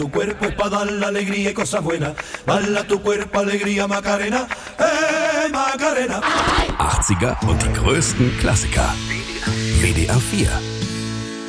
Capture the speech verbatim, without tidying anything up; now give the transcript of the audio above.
Tu cuerpo es para dar la alegría y cosas buenas. Bala tu cuerpo, Alegría, Macarena. Hey, Macarena. achtziger und die größten Klassiker. W D R vier.